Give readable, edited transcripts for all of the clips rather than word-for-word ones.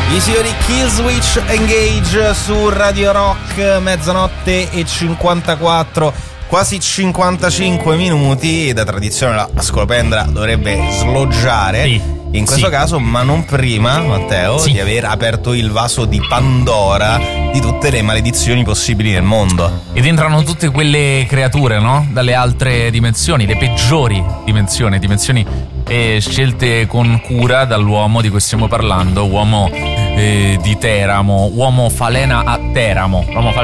I signori Killswitch Engage su Radio Rock, mezzanotte e 54, quasi 55 minuti. Da tradizione la scolopendra dovrebbe sloggiare, sì, in questo caso, ma non prima, Matteo, di aver aperto il vaso di Pandora di tutte le maledizioni possibili nel mondo. Ed entrano tutte quelle creature, no? Dalle altre dimensioni, le peggiori dimensioni scelte con cura dall'uomo di cui stiamo parlando, uomo di Teramo, uomo falena a Teramo.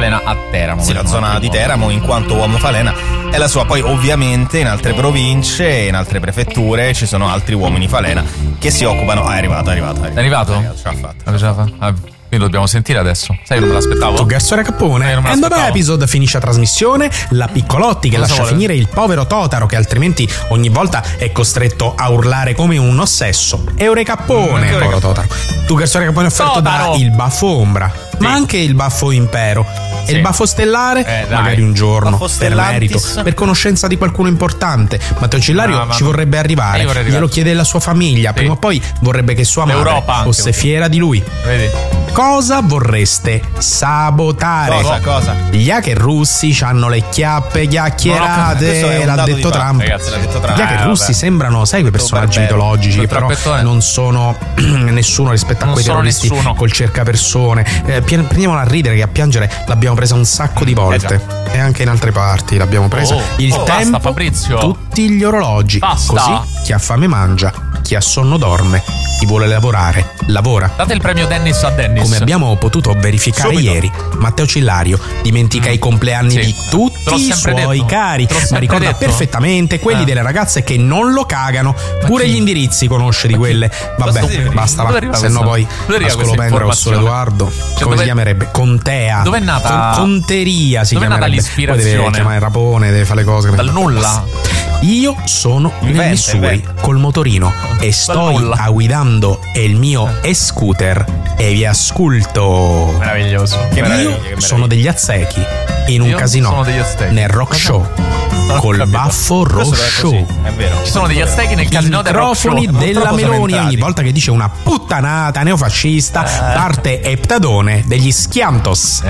Sì, la zona di Teramo, in quanto uomo falena è la sua. Poi ovviamente in altre province, in altre prefetture ci sono altri uomini falena che si occupano. È arrivato? Ce l'ha fatta. Quindi lo dobbiamo sentire adesso. Sai, non me l'aspettavo. Tu Garsore Cappone. And the episode finisce la trasmissione. La Piccolotti che lascia finire il povero Totaro, che altrimenti ogni volta è costretto a urlare come un ossesso. Eure Cappone, povero Totaro. Tu Garsore Cappone offerto da il baffo ombra, ma anche il baffo impero e il baffo stellare, magari un giorno, per merito, per conoscenza di qualcuno importante. Matteo Cillario ci vorrebbe arrivare, glielo chiede la sua famiglia, prima o poi vorrebbe che sua madre fosse fiera di lui. Vedi? Cosa vorreste sabotare? Cosa? Gli hacker russi hanno le chiappe chiacchierate, l'ha detto Trump. Ragazzi, l'ha detto Trump. Gli hacker russi sembrano, sai, quei personaggi mitologici che però non sono nessuno rispetto a quei terroristi col cercapersone. Prendiamola a ridere, che a piangere l'abbiamo presa un sacco di volte. E anche in altre parti l'abbiamo presa. Il tempo, Fabrizio. tutti gli orologi. Basta. Così chi ha fame mangia, chi ha sonno dorme, chi vuole lavorare lavora. Date il premio Dennis a Dennis. Come abbiamo potuto verificare ieri, Matteo Cillario dimentica i compleanni di tutti i suoi cari, ma ricorda perfettamente quelli delle ragazze che non lo cagano. Pure gli indirizzi conosce di quelle. Vabbè, basta, se no poi la scolopendra o Solo Edoardo, come si chiamerebbe? Contea. Dove è nata? Conteria si chiamerebbe. Dove è nata l'ispirazione? Poi deve chiamare il rapone, deve fare le cose. Dal nulla. Io sono nel Missouri col motorino e sto guidando il mio e-scooter e vi ascolto. Meraviglioso. Io sono degli aztechi in un casino nel rock show col baffo rosso. È vero. Ci sono degli aztechi nel casino del rock show. I microfoni della Meloni, ogni volta che dice una puttanata neofascista parte Eptadone degli Schiantos.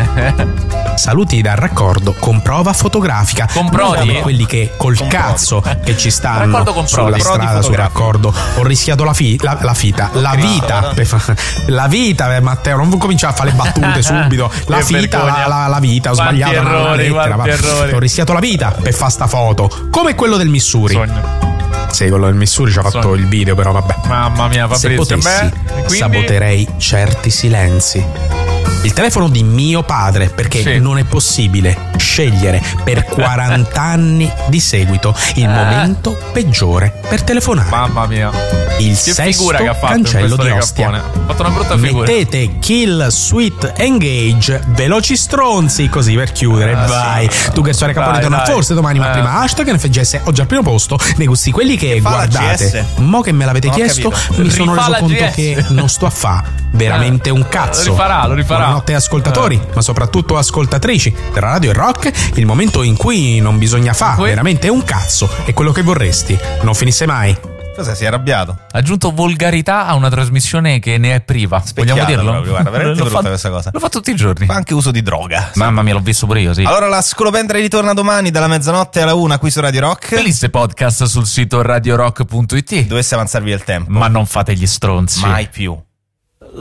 Saluti dal raccordo con prova fotografica. Comprodi? Quelli che col cazzo che ci stanno sulla strada, sul raccordo. Ho rischiato la vita, Matteo, non cominciare a fare le battute subito. La vita, ho sbagliato una lettera. Ho rischiato la vita per fare sta foto, come quello del Missouri. Sì, quello del Missouri ci ha fatto il video, però vabbè. Mamma mia, Fabrizio. Se potessi, saboterei certi silenzi. Il telefono di mio padre, perché non è possibile scegliere per 40 anni di seguito il momento peggiore per telefonare. Mamma mia. Il sesto cancello di Ostia. Ha fatto una brutta figura. Mettete Kill Sweet Engage, veloci stronzi, così per chiudere. Vai. Tu che storia Capone torna forse domani, ma prima hashtag NFGS oggi al primo posto nei gusti quelli che guardate. Mo che me l'avete chiesto, mi sono reso conto che non sto a fa veramente un cazzo. Lo rifarà. Buonanotte ascoltatori, ma soprattutto ascoltatrici della Radio e Rock. Il momento in cui non bisogna fa veramente un cazzo è quello che vorresti non finisse mai. Cosa, si è arrabbiato? Ha aggiunto volgarità a una trasmissione che ne è priva. Vogliamo dirlo? Proprio, guarda, veramente brutta questa cosa. Lo fa tutti i giorni. Fa anche uso di droga. Mamma mia, l'ho visto pure io, sì. Allora la scolopendra ritorna domani dalla mezzanotte alla 1 qui su Radio Rock. Playlist e podcast sul sito radiorock.it. Dovesse avanzarvi il tempo, ma non fate gli stronzi. Mai più.